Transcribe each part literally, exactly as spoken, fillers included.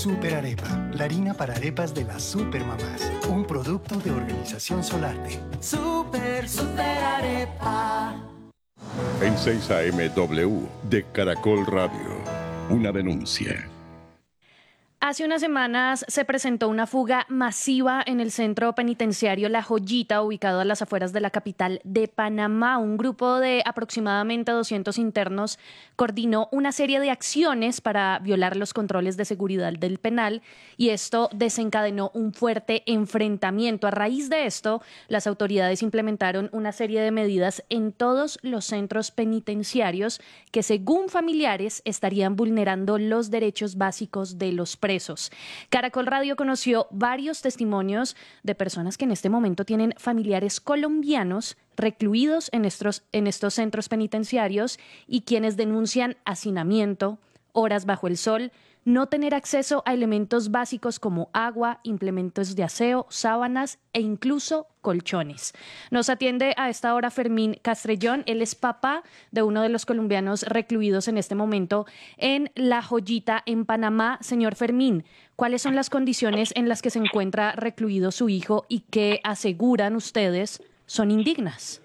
Super Arepa, la harina para arepas de las supermamás. Un producto de Organización Solarte. Super, super arepa. En seis A M W de Caracol Radio, una denuncia. Hace unas semanas se presentó una fuga masiva en el centro penitenciario La Joyita, ubicado a las afueras de la capital de Panamá. Un grupo de aproximadamente doscientos internos coordinó una serie de acciones para violar los controles de seguridad del penal y esto desencadenó un fuerte enfrentamiento. A raíz de esto, las autoridades implementaron una serie de medidas en todos los centros penitenciarios que, según familiares, estarían vulnerando los derechos básicos de los presos. Caracol Radio conoció varios testimonios de personas que en este momento tienen familiares colombianos recluidos en estos, en estos centros penitenciarios y quienes denuncian hacinamiento, horas bajo el sol, no tener acceso a elementos básicos como agua, implementos de aseo, sábanas e incluso colchones. Nos atiende a esta hora Fermín Castrellón. Él es papá de uno de los colombianos recluidos en este momento en La Joyita, en Panamá. Señor Fermín, ¿cuáles son las condiciones en las que se encuentra recluido su hijo y que aseguran ustedes son indignas?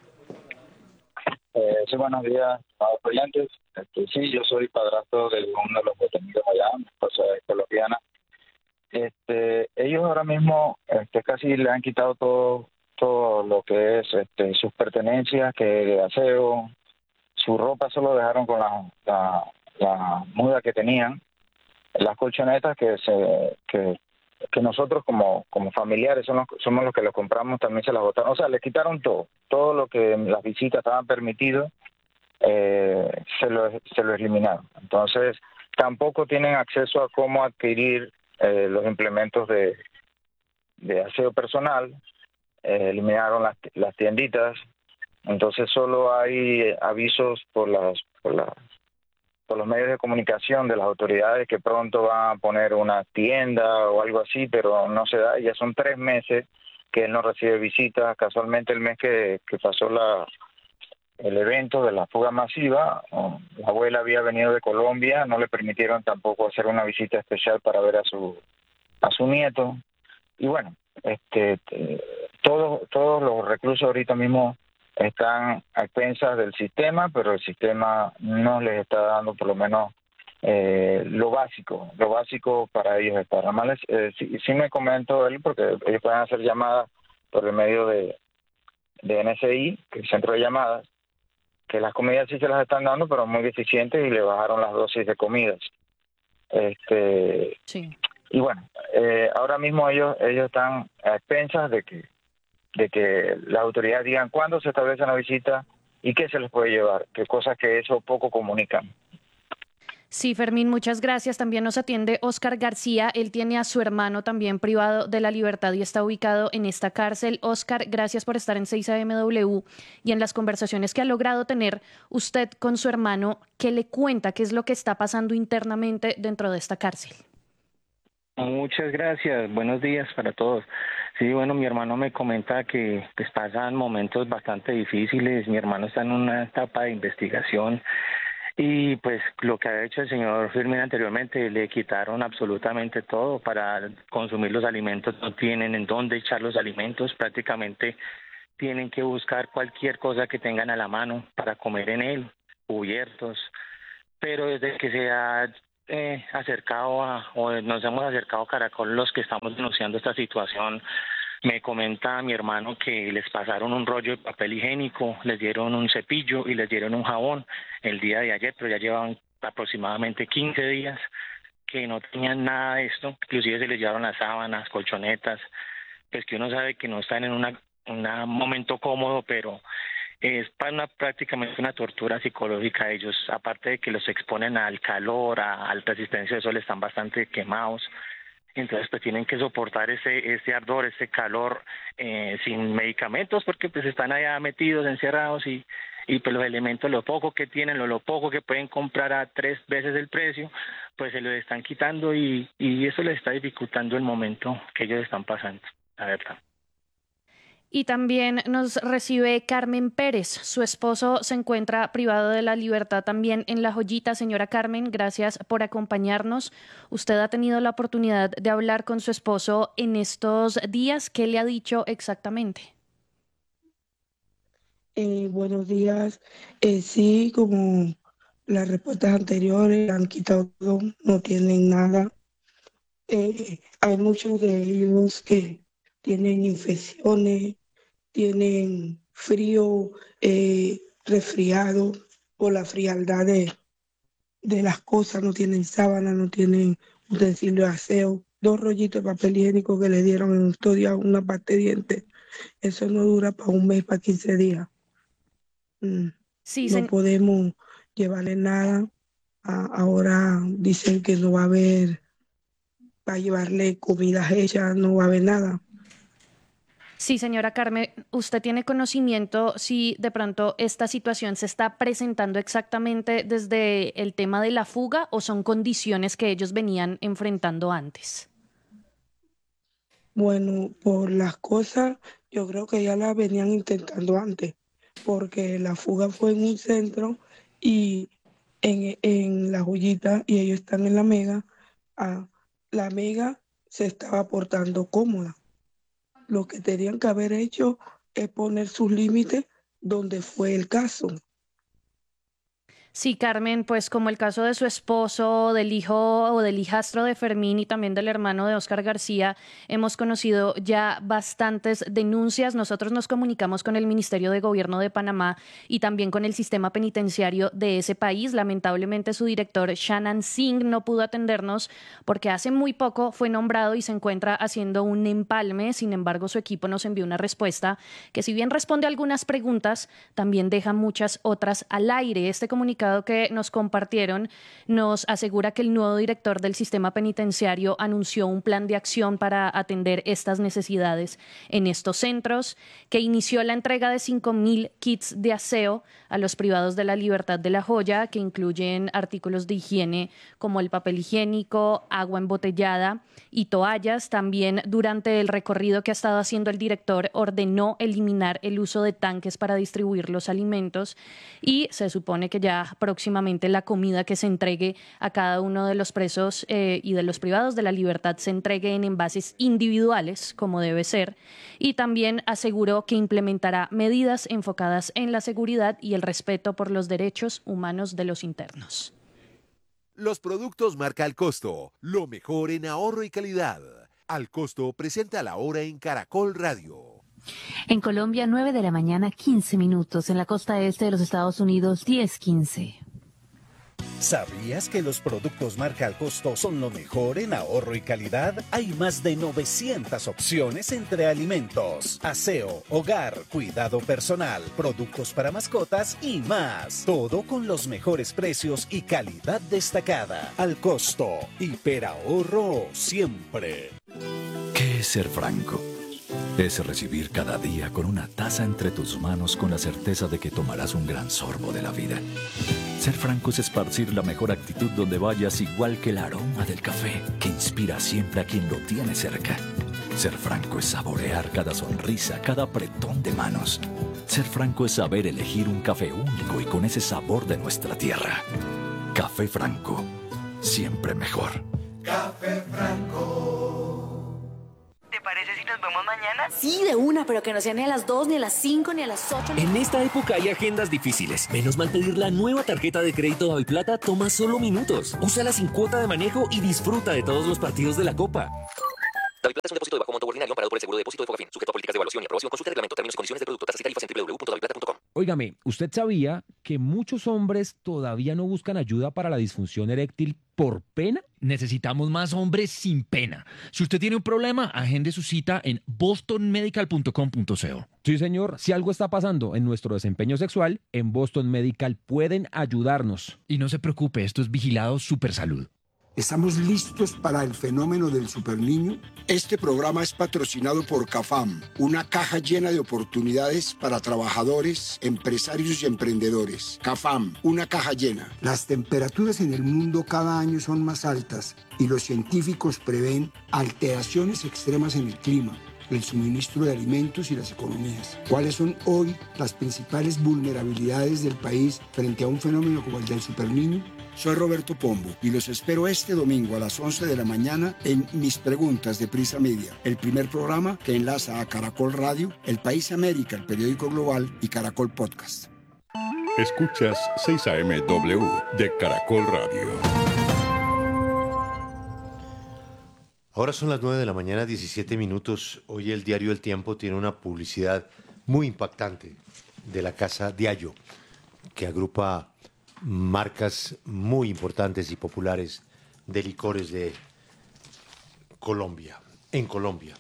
Eh, sí, buenos días, amados oyentes. Este, sí, yo soy padrastro de uno de los detenidos allá, mi esposa es colombiana. Este, ellos ahora mismo este, casi le han quitado todo todo lo que es este, sus pertenencias, que de aseo, su ropa solo dejaron con la, la, la muda que tenían, las colchonetas que se que, que nosotros como como familiares somos, somos los que los compramos, también se las botaron, o sea, les quitaron todo, todo lo que las visitas estaban permitidos, eh, se lo se lo eliminaron. Entonces, tampoco tienen acceso a cómo adquirir eh, los implementos de, de aseo personal, eh, eliminaron las, las tienditas, entonces solo hay avisos por las por las por los medios de comunicación de las autoridades que pronto van a poner una tienda o algo así, pero no se da. Ya son tres meses que él no recibe visitas. Casualmente el mes que, que pasó la el evento de la fuga masiva, la abuela había venido de Colombia, no le permitieron tampoco hacer una visita especial para ver a su a su nieto. Y bueno, este todos todos los reclusos ahorita mismo están a expensas del sistema, pero el sistema no les está dando por lo menos eh, lo básico, lo básico para ellos estar. Además, les, eh, sí, sí me comentó él, porque ellos pueden hacer llamadas por el medio de, de N S I, que es el centro de llamadas, que las comidas sí se las están dando, pero muy deficientes y le bajaron las dosis de comidas. Este, sí. Y bueno, eh, ahora mismo ellos ellos están a expensas de que de que las autoridades digan cuándo se establece una visita y qué se les puede llevar, que cosas que eso poco comunican. Sí, Fermín, muchas gracias. También nos atiende Oscar García. Él tiene a su hermano también privado de la libertad y está ubicado en esta cárcel. Oscar, gracias por estar en seis A M W y en las conversaciones que ha logrado tener usted con su hermano. ¿Qué le cuenta? ¿Qué es lo que está pasando internamente dentro de esta cárcel? Muchas gracias. Buenos días para todos. Sí, bueno, mi hermano me comenta que pues pasan momentos bastante difíciles. Mi hermano está en una etapa de investigación y pues lo que ha hecho el señor Fermín anteriormente, le quitaron absolutamente todo para consumir los alimentos. No tienen en dónde echar los alimentos, prácticamente tienen que buscar cualquier cosa que tengan a la mano para comer en él, cubiertos. Pero desde que se ha Eh, acercado a, o nos hemos acercado a Caracol, los que estamos denunciando esta situación, me comenta mi hermano que les pasaron un rollo de papel higiénico, les dieron un cepillo y les dieron un jabón el día de ayer, pero ya llevaban aproximadamente quince días que no tenían nada de esto, inclusive se les llevaron las sábanas, colchonetas, pues que uno sabe que no están en una, un momento cómodo, pero es para una, prácticamente una tortura psicológica. Ellos, aparte de que los exponen al calor, a, a la resistencia del sol, están bastante quemados, entonces pues tienen que soportar ese ese ardor, ese calor eh, sin medicamentos, porque pues están allá metidos, encerrados y y pues los elementos, lo poco que tienen, lo, lo poco que pueden comprar a tres veces el precio, pues se lo están quitando y, y eso les está dificultando el momento que ellos están pasando, la verdad. Y también nos recibe Carmen Pérez. Su esposo se encuentra privado de la libertad también en La Joyita. Señora Carmen, gracias por acompañarnos. Usted ha tenido la oportunidad de hablar con su esposo en estos días. ¿Qué le ha dicho exactamente? Eh, buenos días. Eh, sí, como las respuestas anteriores, han quitado todo, no tienen nada. Eh, hay muchos de ellos que tienen infecciones, tienen frío, eh, resfriado por la frialdad de, de las cosas, no tienen sábana, no tienen utensilios de aseo, dos rollitos de papel higiénico que le dieron en estos días, una parte de diente, eso no dura para un mes, para quince días. Mm, Sí, no sen- podemos llevarle nada. A- ahora dicen que no va a haber, para llevarle comidas hechas, no va a haber nada. sí, señora Carmen, ¿usted tiene conocimiento si de pronto esta situación se está presentando exactamente desde el tema de la fuga o son condiciones que ellos venían enfrentando antes? Bueno, por las cosas, yo creo que ya las venían intentando antes, porque la fuga fue en un centro y en, en La Joyita y ellos están en La Mega. Ah, la Mega se estaba portando cómoda. Lo que tenían que haber hecho es poner sus límites donde fue el caso. Sí, Carmen, pues como el caso de su esposo, del hijo o del hijastro de Fermín y también del hermano de Óscar García, hemos conocido ya bastantes denuncias. Nosotros nos comunicamos con el Ministerio de Gobierno de Panamá y también con el sistema penitenciario de ese país. Lamentablemente su director, Shannon Singh, no pudo atendernos porque hace muy poco fue nombrado y se encuentra haciendo un empalme. Sin embargo, su equipo nos envió una respuesta que, si bien responde a algunas preguntas, también deja muchas otras al aire. Este comunicado que nos compartieron nos asegura que el nuevo director del sistema penitenciario anunció un plan de acción para atender estas necesidades en estos centros, que inició la entrega de cinco mil kits de aseo a los privados de la libertad de La Joya, que incluyen artículos de higiene como el papel higiénico, agua embotellada y toallas. También, durante el recorrido que ha estado haciendo el director, ordenó eliminar el uso de tanques para distribuir los alimentos y se supone que ya próximamente la comida que se entregue a cada uno de los presos eh, y de los privados de la libertad se entregue en envases individuales, como debe ser, y también aseguró que implementará medidas enfocadas en la seguridad y el respeto por los derechos humanos de los internos. Los productos marca Al Costo, lo mejor en ahorro y calidad. Al Costo presenta la hora en Caracol Radio. En Colombia, nueve de la mañana, quince minutos. En la costa este de los Estados Unidos, diez quince. ¿Sabías que los productos marca Al Costo son lo mejor en ahorro y calidad? Hay más de novecientas opciones entre alimentos, aseo, hogar, cuidado personal, productos para mascotas y más. Todo con los mejores precios y calidad destacada. Al Costo, hiperahorro siempre. ¿Qué es ser franco? Es recibir cada día con una taza entre tus manos con la certeza de que tomarás un gran sorbo de la vida. Ser franco es esparcir la mejor actitud donde vayas, igual que el aroma del café, que inspira siempre a quien lo tiene cerca. Ser franco es saborear cada sonrisa, cada apretón de manos. Ser franco es saber elegir un café único y con ese sabor de nuestra tierra. Café Franco, siempre mejor. Café Franco. ¿Te parece si nos vemos mañana? Sí, de una, pero que no sea ni a las dos, ni a las cinco, ni a las ocho. Ni... En esta época hay agendas difíciles. Menos mal pedir la nueva tarjeta de crédito Daviplata toma solo minutos. Úsala sin cuota de manejo y disfruta de todos los partidos de la Copa. Daviplata es un depósito de bajo monto ordinario amparado por el seguro de depósito de Fogafín, sujeto a políticas de evaluación y aprobación. Consulta el reglamento, términos y condiciones del producto, tasas y tarifas en doble u doble u doble u punto daviplata punto com. Óigame, ¿usted sabía que muchos hombres todavía no buscan ayuda para la disfunción eréctil por pena? Necesitamos más hombres sin pena. Si usted tiene un problema, agende su cita en boston medical punto com punto co. Sí, señor. Si algo está pasando en nuestro desempeño sexual, en Boston Medical pueden ayudarnos. Y no se preocupe, esto es vigilado Supersalud. ¿Estamos listos para el fenómeno del superniño? Este programa es patrocinado por CAFAM, una caja llena de oportunidades para trabajadores, empresarios y emprendedores. CAFAM, una caja llena. Las temperaturas en el mundo cada año son más altas y los científicos prevén alteraciones extremas en el clima. el suministro de alimentos y las economías. ¿Cuáles son hoy las principales vulnerabilidades del país frente a un fenómeno como el del superniño? Soy Roberto Pombo y los espero este domingo a las once de la mañana en Mis Preguntas de Prisa Media, el primer programa que enlaza a Caracol Radio, El País América, el periódico global y Caracol Podcast. Escuchas seis A M W de Caracol Radio. Ahora son las nueve de la mañana, diecisiete minutos. Hoy el diario El Tiempo tiene una publicidad muy impactante de la Casa Diageo, que agrupa marcas muy importantes y populares de licores de Colombia, en Colombia.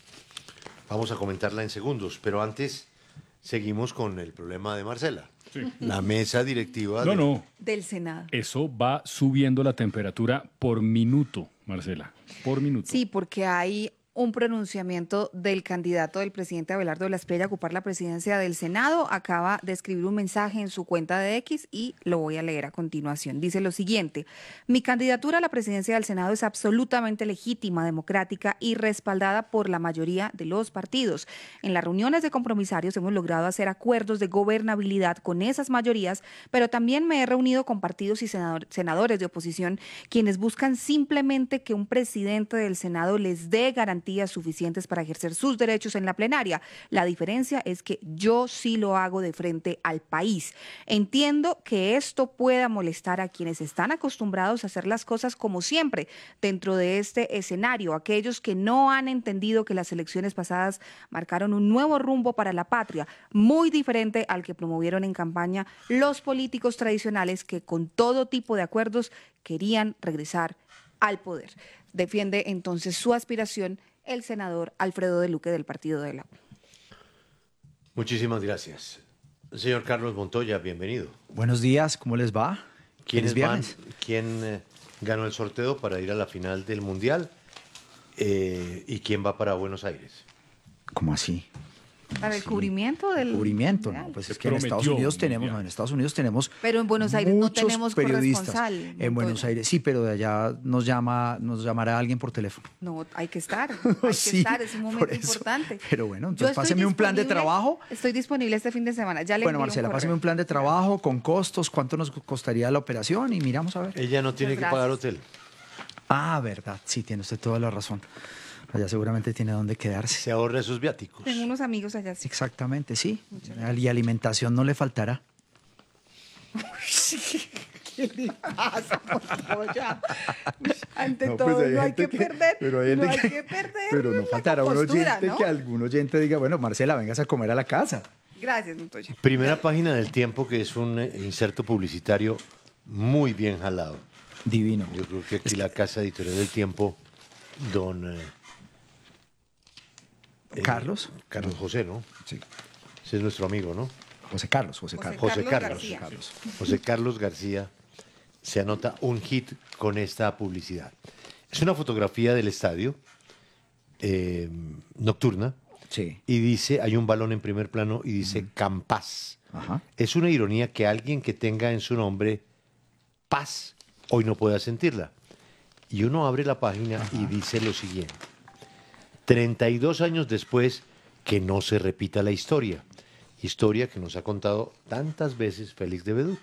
Vamos a comentarla en segundos, pero antes seguimos con el problema de Marcela. Sí. La mesa directiva no, de... no. del Senado. Eso va subiendo la temperatura por minuto, Marcela, por minuto. Sí, porque hay un pronunciamiento del candidato del presidente Abelardo de la Espriella a ocupar la presidencia del Senado. Acaba de escribir un mensaje en su cuenta de X y lo voy a leer a continuación. Dice lo siguiente: mi candidatura a la presidencia del Senado es absolutamente legítima, democrática y respaldada por la mayoría de los partidos. En las reuniones de compromisarios hemos logrado hacer acuerdos de gobernabilidad con esas mayorías, pero también me he reunido con partidos y senador, senadores de oposición quienes buscan simplemente que un presidente del Senado les dé garantías suficientes para ejercer sus derechos en la plenaria. La diferencia es que yo sí lo hago de frente al país. Entiendo que esto pueda molestar a quienes están acostumbrados a hacer las cosas como siempre dentro de este escenario, aquellos que no han entendido que las elecciones pasadas marcaron un nuevo rumbo para la patria, muy diferente al que promovieron en campaña los políticos tradicionales que con todo tipo de acuerdos querían regresar al poder. Defiende entonces su aspiración el senador Alfredo de Luque del Partido de la U. Muchísimas gracias. Señor Carlos Montoya, bienvenido. Buenos días, ¿cómo les va? ¿Quiénes van? ¿Quién eh, ganó el sorteo para ir a la final del Mundial? Eh, ¿Y quién va para Buenos Aires? ¿Cómo así? Para el sí. cubrimiento del cubrimiento, no, pues es que en Estados Unidos tenemos, no, en Estados Unidos tenemos pero en Buenos Aires no tenemos periodistas. Corresponsal. En Buenos Aires sí, pero de allá nos llama, nos llamará alguien por teléfono. No, hay que estar, hay que sí, estar, es un momento eso, importante. Pero bueno, entonces páseme un plan de trabajo. Estoy disponible este fin de semana. Ya le bueno, Marcela, un páseme un plan de trabajo con costos, cuánto nos costaría la operación y miramos a ver. Ella no tiene Muchas que gracias. pagar hotel. Ah, verdad, sí, tiene usted toda la razón. Allá seguramente tiene dónde quedarse. Se ahorra esos viáticos. Tengo unos amigos allá, sí. Exactamente, sí. Y alimentación no le faltará. ¿Qué le pasa, Montoya? Ante no, todo, pues no hay que, que perder. Pero hay, no que, hay que perder. Pero no faltará un oyente ¿no? que algún oyente diga, bueno, Marcela, vengas a comer a la casa. Gracias, Montoya. Primera página del Tiempo, que es un inserto publicitario muy bien jalado. Divino. Yo creo que aquí es la casa editorial del Tiempo, don... Eh, Carlos. Eh, Carlos José, ¿no? Sí. Ese es nuestro amigo, ¿no? José Carlos, José Carlos. José Carlos. José Carlos. José Carlos García se anota un hit con esta publicidad. Es una fotografía del estadio eh, nocturna. Sí. Y dice, hay un balón en primer plano y dice uh-huh. Campaz. Ajá. Es una ironía que alguien que tenga en su nombre paz hoy no pueda sentirla. Y uno abre la página Ajá. y dice lo siguiente. treinta y dos años después, que no se repita la historia. Historia que nos ha contado tantas veces Félix de Bedut.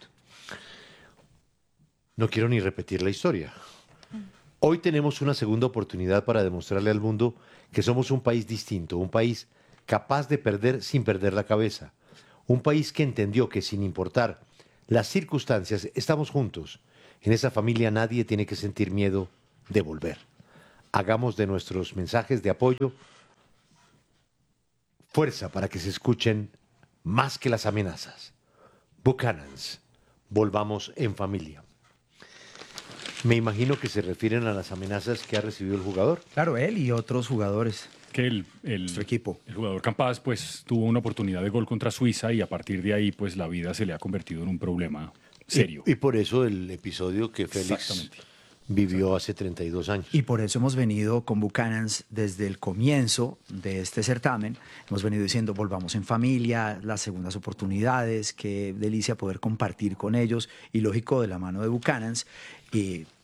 No quiero ni repetir la historia. Hoy tenemos una segunda oportunidad para demostrarle al mundo que somos un país distinto, un país capaz de perder sin perder la cabeza, un país que entendió que sin importar las circunstancias estamos juntos. En esa familia nadie tiene que sentir miedo de volver. Hagamos de nuestros mensajes de apoyo fuerza para que se escuchen más que las amenazas. Buchanans, volvamos en familia. Me imagino que se refieren a las amenazas que ha recibido el jugador. Claro, él y otros jugadores. Que el, el, Nuestro equipo. El jugador Campaz pues tuvo una oportunidad de gol contra Suiza y a partir de ahí pues la vida se le ha convertido en un problema serio. Y, y por eso el episodio que Félix vivió hace treinta y dos años. Y por eso hemos venido con Buchanans desde el comienzo de este certamen. Hemos venido diciendo, volvamos en familia, las segundas oportunidades, qué delicia poder compartir con ellos. Y lógico, de la mano de Buchanans. Y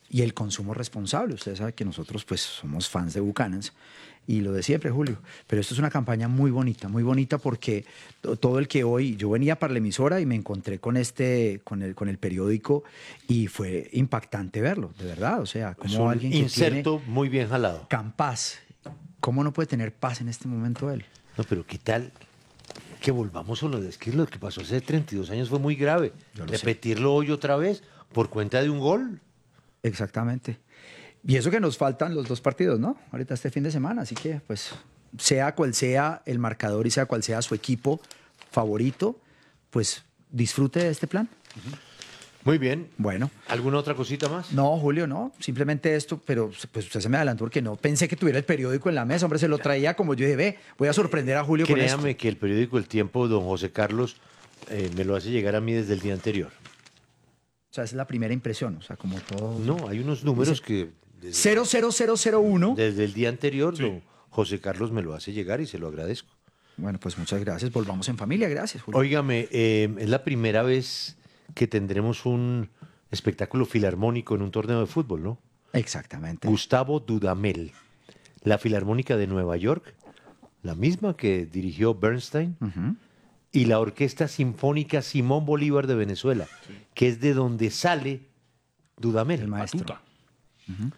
y el consumo responsable. Usted sabe que nosotros pues somos fans de Buchanan's y lo de siempre, Julio. Pero esto es una campaña muy bonita, muy bonita porque todo el que hoy, yo venía para la emisora y me encontré con este, con el, con el periódico y fue impactante verlo, de verdad. O sea, como es un alguien que inserto tiene muy bien jalado. Campaz, ¿cómo no puede tener paz en este momento él? No, pero ¿qué tal que volvamos a lo de es que lo que pasó hace treinta y dos años fue muy grave? Repetirlo hoy otra vez por cuenta de un gol. Exactamente. Y eso que nos faltan los dos partidos, ¿no? Ahorita este fin de semana, así que pues sea cual sea el marcador y sea cual sea su equipo favorito, pues disfrute de este plan. Muy bien. Bueno. ¿Alguna otra cosita más? No, Julio, no. Simplemente esto, pero pues usted se me adelantó porque no pensé que tuviera el periódico en la mesa. Hombre, se lo traía como yo dije, ve, voy a sorprender a Julio con esto. Créame que el periódico El Tiempo, don José Carlos, eh, me lo hace llegar a mí desde el día anterior. O sea, esa es la primera impresión, o sea, como todo... No, hay unos números que... cero cero cero cero uno. Desde el día anterior, sí. Don José Carlos me lo hace llegar y se lo agradezco. Bueno, pues muchas gracias. Volvamos en familia. Gracias, Julio. Óigame, eh, es la primera vez que tendremos un espectáculo filarmónico en un torneo de fútbol, ¿no? Exactamente. Gustavo Dudamel, la Filarmónica de Nueva York, la misma que dirigió Bernstein, uh-huh. y la Orquesta Sinfónica Simón Bolívar de Venezuela, sí. que es de donde sale Dudamel. El maestro. Uh-huh.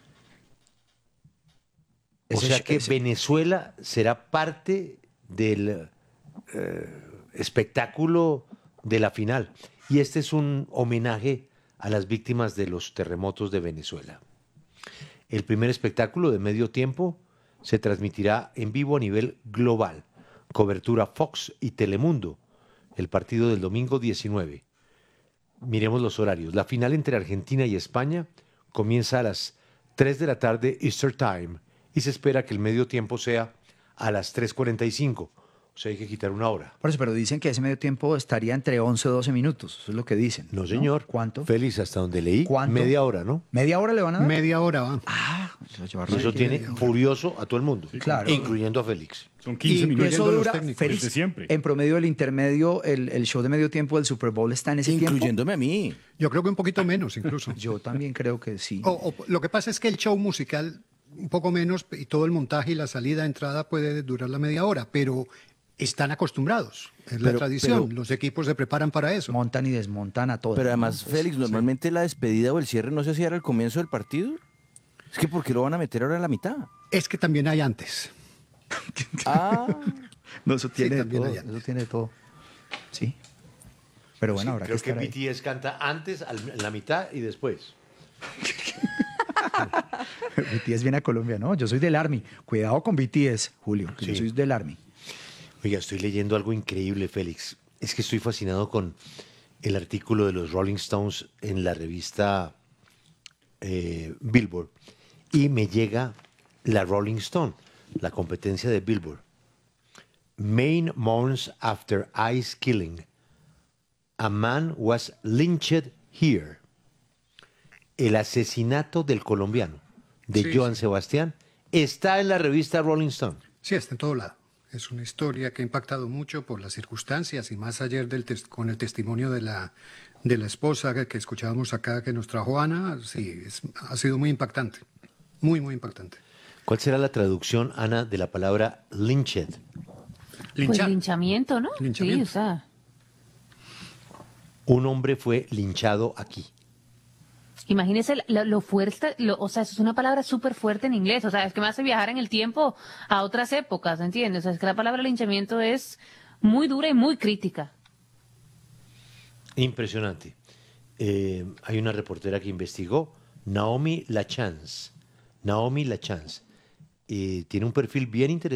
O ese, sea que ese... Venezuela será parte del eh, espectáculo de la final. Y este es un homenaje a las víctimas de los terremotos de Venezuela. El primer espectáculo de medio tiempo se transmitirá en vivo a nivel global. Cobertura Fox y Telemundo. El partido del domingo diecinueve. Miremos los horarios. La final entre Argentina y España comienza a las tres de la tarde Easter Time y se espera que el medio tiempo sea a las tres cuarenta y cinco. O sea, hay que quitar una hora. Por eso, pero dicen que ese medio tiempo estaría entre once o doce minutos. Eso es lo que dicen. No, señor. ¿No? ¿Cuánto? Félix, hasta donde leí, ¿Cuánto? media hora, ¿no? ¿Media hora le van a dar? Media hora va. Ah, eso, eso tiene furioso a todo el mundo. Sí, claro. Incluyendo a Félix. Son quince y minutos. Eso dura, los Félix, desde siempre. En promedio, el intermedio, el, el show de medio tiempo del Super Bowl está en ese tiempo. Incluyéndome a mí. Yo creo que un poquito menos, incluso. Yo también creo que sí. O, o, lo que pasa es que el show musical, un poco menos, y todo el montaje y la salida, entrada puede durar la media hora, pero están acostumbrados. Es la pero, tradición. pero, los equipos se preparan para eso. Montan y desmontan a todos. Pero además, ¿no? Félix, normalmente sí. la despedida o el cierre no se hacía al comienzo del partido. Es que ¿por qué lo van a meter ahora a la mitad? Es que también hay antes. Ah, no, eso tiene sí, de todo. Hay eso tiene de todo. Sí. Pero bueno, sí, habrá creo que que, estar que B T S ahí. Canta antes, en la mitad y después. B T S viene a Colombia, ¿no? Yo soy del Army. Cuidado con B T S, Julio. Sí. Yo soy del Army. Oiga, estoy leyendo algo increíble, Félix. Es que estoy fascinado con el artículo de los Rolling Stones en la revista eh, Billboard. Y me llega la Rolling Stone, la competencia de Billboard. Maine mourns after ICE killing. A man was lynched here. El asesinato del colombiano, de sí, Joan sí. Sebastián, está en la revista Rolling Stone. Sí, está en todo lado. Es una historia que ha impactado mucho por las circunstancias y más ayer del con el testimonio de la, de la esposa que, que escuchábamos acá que nos trajo Ana. Sí, es, ha sido muy impactante. Muy, muy impactante. ¿Cuál será la traducción, Ana, de la palabra lynched? Pues linchamiento, ¿no? Linchamiento. Sí, o sea. Un hombre fue linchado aquí. Imagínese lo, lo fuerte, lo, o sea, eso es una palabra súper fuerte en inglés, o sea, es que me hace viajar en el tiempo a otras épocas, ¿entiendes? O sea, es que la palabra linchamiento es muy dura y muy crítica. Impresionante. Eh, hay una reportera que investigó, Naomi Lachance. Naomi Lachance. Eh, tiene un perfil bien interesante.